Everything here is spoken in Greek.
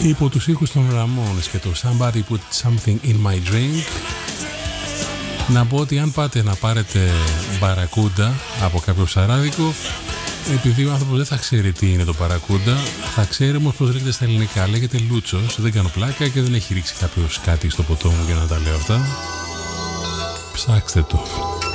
Υπό τους ήχους των Ramones και το Somebody Put Something in My Drink. Να πω ότι αν πάτε να πάρετε μπαρακούντα από κάποιο ψαράδικο, επειδή ο άνθρωπος δεν θα ξέρει τι είναι το μπαρακούντα, θα ξέρει όμως πως λέγεται στα ελληνικά. Λέγεται λούτσος, δεν κάνω πλάκα και δεν έχει ρίξει κάποιος κάτι στο ποτό μου για να τα λέω αυτά. Ψάξτε το.